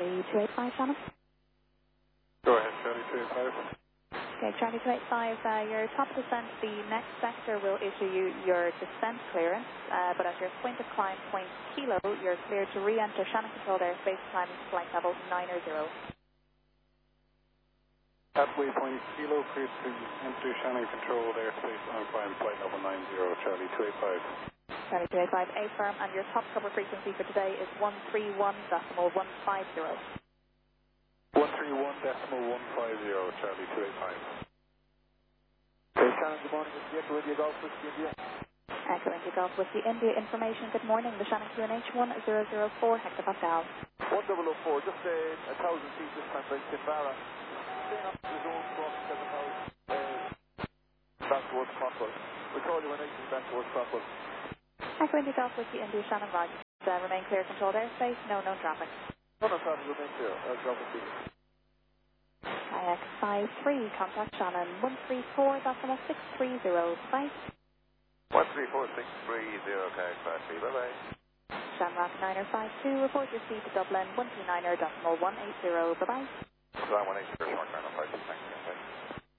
Charlie 285, Shannon. Go ahead, Charlie 285. Okay, Charlie 285, your top descent, the next sector will issue you your descent clearance, but at your point of climb, point kilo, you're cleared to re-enter Shannon controlled airspace, climbing to flight level 90. At waypoint kilo, cleared to enter Shannon controlled airspace on climb flight level 90, Charlie 285. Charlie 285, A firm, and your top cover frequency for today is 131.150. 131.150, Charlie 285. Okay, Shannon, good morning. It's Echo India Golf Whiskey India. Echo India Golf Whiskey India information. Good morning. The Shannon QNH 1004 hectopascal. 1004, just 1,000 feet this time, right, Kinvara. Staying up to the zone from 7,000 back towards Crockwell. We'll call you when I back towards Crockwell. Echo India Golf Whiskey India Shannon Roger. Remain clear controlled airspace. No known traffic. No traffic remains here. Golf Whiskey. IX53, contact Shannon 134.630. Bye. 134.630, okay, bye-bye. Shamrock 952, report your speed to Dublin 129.180. Bye-bye. 180.